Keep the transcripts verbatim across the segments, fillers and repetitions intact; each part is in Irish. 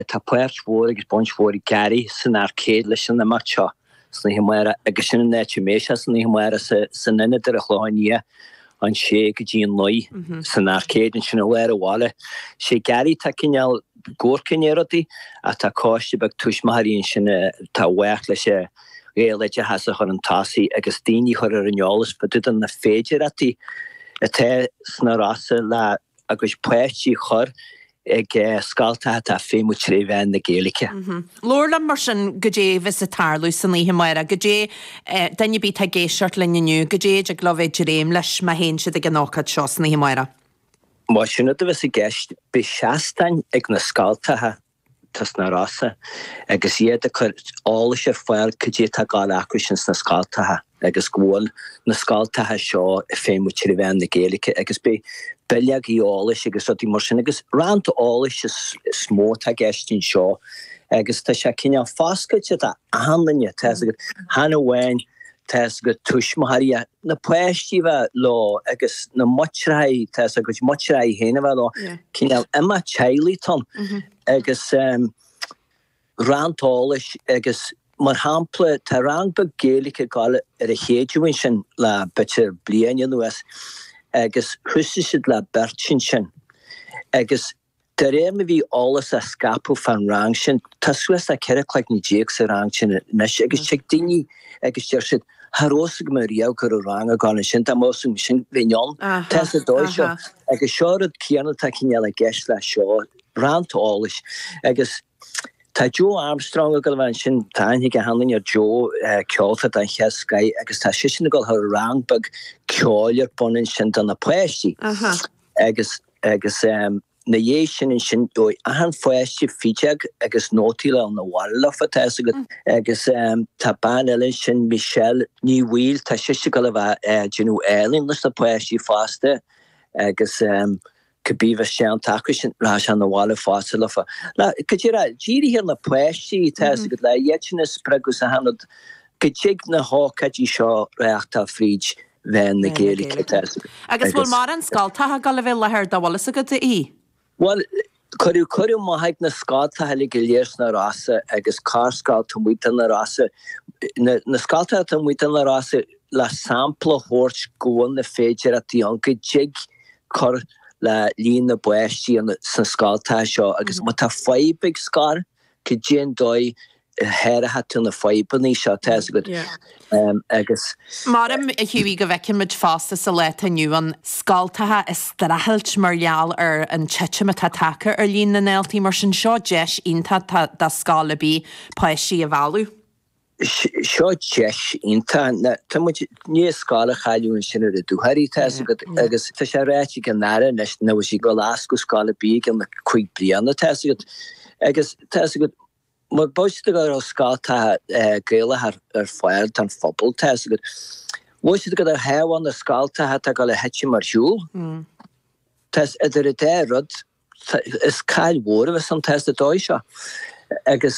tá puirt mhór agus buint mhór i Gary san arcéad leis an na matcha san himara agus sin na méise san himara san inna de a chláinní an sé go dtíon loi san arcéad an sin bhar bháile sé Gary tá cineal gcóircinnéirí a tá cáiste bag tuismaíonn sin tá bhaach leis sé réalaide has a chur an tasaí agus daoine chur ar an neolalas ba dúd an na féidir atí a té sna rasa le agus puirtí chur ag scaltathe tá féimú trí bhein na Gaeilge. Lorla mar sin go dé vis a tarlú san líthe mara, go dé daine bí tá géisiart leniu, go dé ag lovéid réim leis ma hén siad ag an ácad seo san líthe mara. Má sinna a vis a gceist be seastein ag na scaltathe tas na rasa agus iad a chur álas ar fáil go dé tá gáil acu sin na scaltathe agus gháil na scaltathe seo féimú trí bhein na Gaeilge agus be Belag í ális agus rudí mar sin agus rant ális is smó tá geistín seo agus tá sé cinneal fáscaite a hanlanne tá go hanna bhain tá go tuismaí na puistí bheith lá agus na mutraí tá go mutraí héana bheith lá cinneal Emma Chileyton agus rantális agus mar hampla tá rang ba Gaeilge gáil ar a chéadúin sin le bitir bliana nuas agus chuiste siad le bertin sin agus de réim a bhí álas a scapú fan rang sin tá suas a ceire chlaig ní déag sa rang sin nes agus te daoine agus teir siad Harrósa go mar riamh gur a rang a gána sin tá mású sin bhíon tá a dóid seo agus seoad cíanna tá cinneal a gceist le seo rantális agus tá Joe Armstrong a go bhain sin táin go hanlainn ar Joe ceolta an cheascaí agus tá si sin go th rang bag ceáil ar bunin sin don na puistí agus agus na dhé sin in sin dói ahan foiistí fiiteag agus nótíile an na bhla fatá go agus tá ban eile sin Michelle ní bhil tá si go bheith genú élinn leis na puistí fásta agus go bíh sean takeú sin rá an na bhála fása lefa. Go dtíra ddíri hir na puistí tá go le dhéitina spregus a hanad go dtíag na hácadí seo reachtá fríd bhein na Gaeilge tá. Agus bhfuil mar an scaltathe gal bheith lethir dá bhla a go í? Well, chuú chuú maithaid na scaltathe le go léirs na rasa agus cárscáil muoite na rasa na scaltathe tá muoite na rasa le sampla thuirt góin na féidir a tí an go dtíag chur le líon na buistí san scaltathe seo agus má tá faibeigh scar go dtíon dóid heirithe tú na faibaní seo tá go agus Marim a hiúí go bhheicein muid fásta sa leit aniu an scaltathe is strahailt margheall ar an teitime tá take ar líon na néaltaí mar sin seo deis ionta tá scála bí puistí a bhálú. Seo deis ionta níos scála chailún sin ar a dúthaí tá agus tá sé réiti go nára nes nó sí go láscu scála bí an na chuig blianana tá agus tá go Mar boiste go ar scaltathe Gaeile ar fáil tan fphobal tá go bhuiiste go ar heabhain na scaltathe tá go le heitte mar siúil Tás idir a dé rud is cail mhór bheits an test a dóid seo agus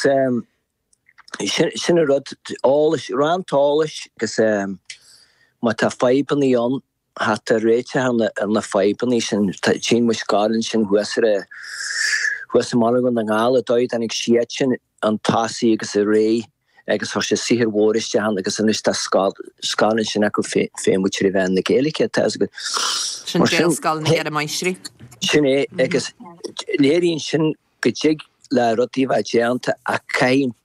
sin a rud álas rantális agus má tá faibaní an hat a réite an na faibaní sin sin mu scálann sin huasar huas mar gon na gála dóid an ag siad sin an tasaí agus a ré agus thu sé sihir mhóriste an agus an is tá scálann sin acu féimú trí bhein na Gaeilge tá go sin scálann ar a maistrí sin é agus léiríonn sin go dtíag le rudí bheith déanta a caiin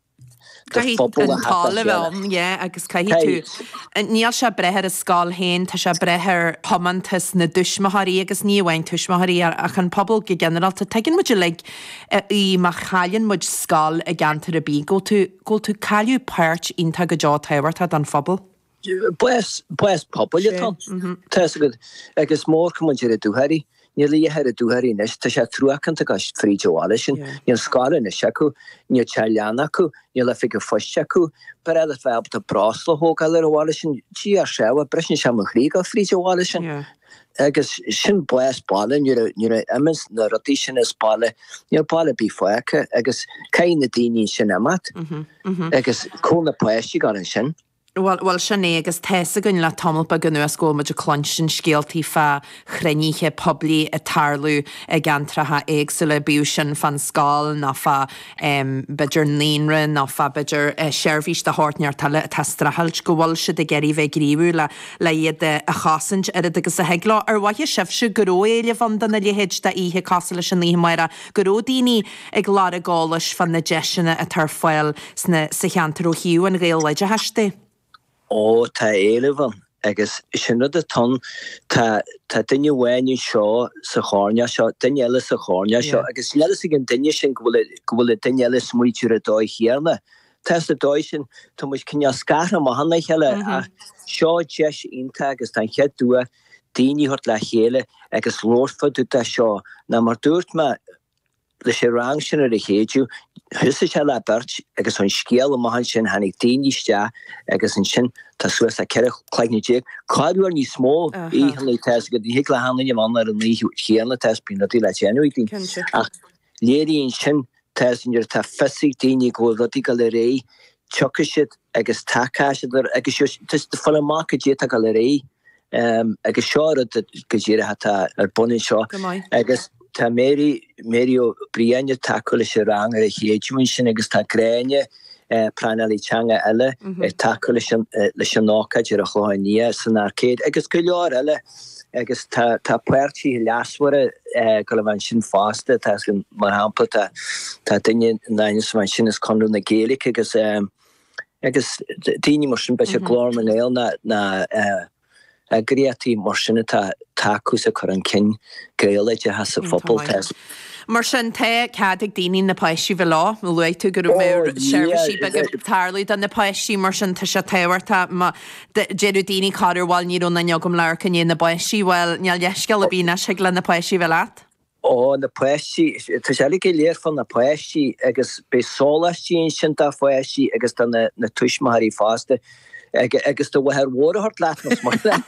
tála bhil agus caihí tú. Níl se brethir a scáil héin tá se brethir pomantas na dúismathaí agus níomhhain tuismathaí a chan pobl go generalta teginn muidir le í mar chailinn muid scáil a gantar a bí. Ggó tú caiú páirt ionta go dá tahairta don phobal? Bues pobl tan. Tá go agus mór go muidir a dúthaí. Níl í head a dúthaí nes tá sé trúachanta gas frídeháile sin, níl scála na seacu, níl tealaanna acu, níl le figur foiste acu, bar eile bheith a brásla hógáil ar bháile sin tí ar seo a bresin sem a chrí go frídeháile sin. Agus sin bues bála níor imens na rudí sin is bála, níl bála bí foiacha agus caiin na daoine sin amat, agus cóna puistí gar an sin. Well sinné agus teessa gunn le tamilpa gan nuas go muidir clonsin scéaltaí fa chreníthe poblí a tarlú a gantratha éagsúla bíú sin fan scáil ná fa beidir líonra ná fa beidir seirbhís de háirtnear talile a testrahailt go bhfuil si de geirí bheith gríú le le iad a chasanint ar agus a heagla ar waithe sibse goró éile van den na léhéid de ihe casala sin ní maira goró daoine ag lá a gálas fan na deisina a tar foiil sna sa cheantar ó hiú an réalide heiste. Ó tá éile van agus sin rud a ton tá tá duine bhhain seo sa cháne seo duine eile sa cháne seo agus leile sig an duine sin go bhfuil duine eile smuitiúr a dóid chéarna tá a dóid sin tá muis cinne scara má hanna cheile a seo deis ionta agus tá chead dua daoine hort le chéile agus lórfa dúta seo na mar dúirt me le sé rang sin ar a chéadú thusa se le beirt agus an scéal amhan sin hanig daoine ste agus an sin tá suas a ceire chléicne dé cáúar ní smó íhanna teas go dí le hanna am ar an níú chéanna teas bí natí le teanúí ach léiríonn sin teasidir tá fesigh daoine go rudí go le ré tucha siad agus takeisiidir agus tus de fola mácha dé go le ré agus seo go ddíire hatá ar bunin seo agus tá méri mério brianne takole se rang ar a héún sin agus tá gréine pranalí teanga eile takole le se nácha ar a chláinní san arcéid agus go leor eile agus tá puirtí leasware go van sin fásta tá mar hapla tá tá duine naine man sin is conú na gélik agus agus daoine mar sin be se glár man éil na na a gréatí mar sinna tá tácús a chu an cin gaalaide has a fphobal test. Mar sin te cadig daoine na páisí bhe lá mu lu tú gur mé seirbhísí be tarlaí an na páisí mar sin tá se tehairta jeú daoine cáidirháil níú na neogam leir can na páisí bhil neall leisceil a bína se le na páisí bhe leat? Ó na páisí tá sé go léir fan na páisí agus be sólastíon sin tá páisí agus tá na tuismaí fásta agus do bhthir mhórthart leatnas mar le.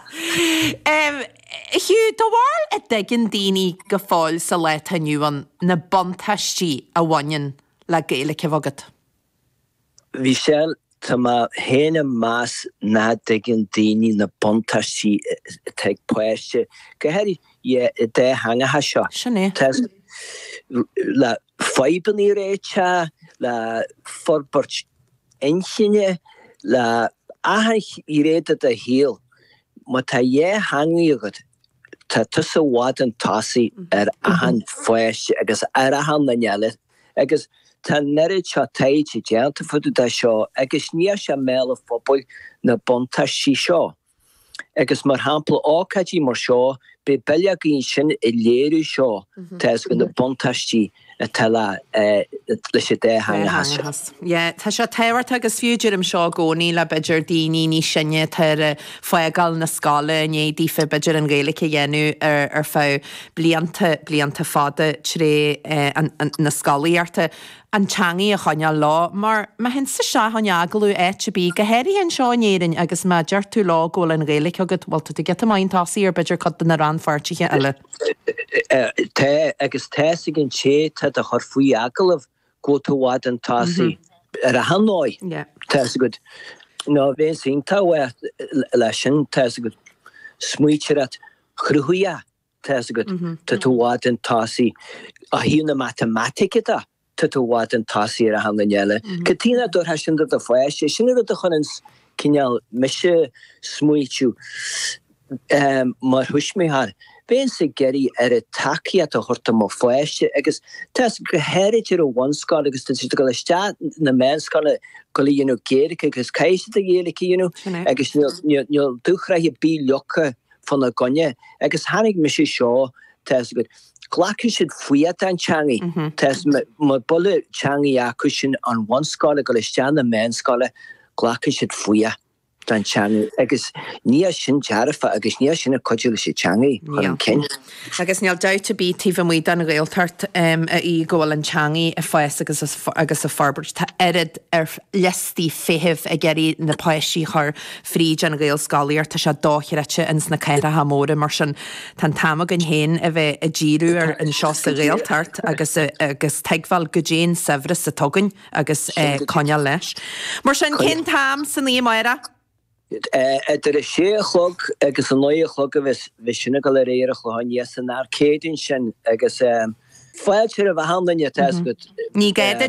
Hiú do bháil a dagin daoine go fáil sa le aniuan na bontaistí a bhainein le Gaeilge bhagad. Bhí sé tá má héana más ná dagin daoine na bontaistí teag páiste go heirí dé hangathe seo. Sinné. Le feibaní réite le forbert inchinne le ahanch i réad a héal ma tá dhé hangaí agad tá tusa bhád an tasaí ar ahan foiiste agus ar ahan na ngeile agus tá nerid seo taid i déanta fudu de seo agus ní se méle fphobal na bontaistí seo agus mar hampla ácadí mar seo be beillegín sin i léirú seo teas go na bontaistí a tala lei sé dé hangahas. Ja, tá se tehairt agus fiúidir am seo gcónaí le beidir daoine ní sinne tar foiáil na scála né ddífa beidir an Gaeilge dhéanú ar ar fá blianta blianta fada tré na scalaíarta an teangaí a chaine lá, mar ma hen sa se haneagalú éit bí go héirí an seonéirin agus ma deir tú lá ggóil an Gaeilge agad bhilta tú get maintásaí ar beidir cad na ran fartithe eile. Tá agus teasa gin sé a chur faoi agalah go bhád an tasaí ar a hanáid teasa go ná bhéon sin tá lei sin teasa go smuoitirat chruthúia teasa go tá tú bhád an tasaí a híú na matematica tá tú bhád an tasaí ar a hanna ngeile. Catína dúir he sin a foiiste sinna a chuinn cineal meise smuoitiú mar thuismithar. Ben se geri er a takia a horta mo foiiste agus tas go heridir o bhanscáil agus tá go le sta na menscáile go you know Gaeilge agus caiiste a Gaeilge you know agus níl dúchraithe bí lecha fan na gonne agus hánig me sé seo tas go glacu siad fuiad an teangaí tas mar bulle teangaí acu sin an bhanscáile go le sta na menscáile glacu siad fuia dan teanga agus ní sin tearafa agus ní sinna coidil sé teangaí an cin. Agus níl deite bí tíh mu an réaltart a í ggóil an teangaí a fáis agus agus a farbert Tá erid ar listí fihih a geirí na páisí chu fríd an réal scáíir tá se dáchiirete ins na ceire ha móra mar sin tan tamag an héin a bheith a ddíú ar an seo a réaltart agus agus teagháil go déan sehras a tugann agus coneal leis. Mar sin cin tam san í maira? Er is sé chlog agus an neue chlog a vis sinna go réire chláin yes an arcédin sin agus fáiltir a bheit handan je test gut. Ní gaide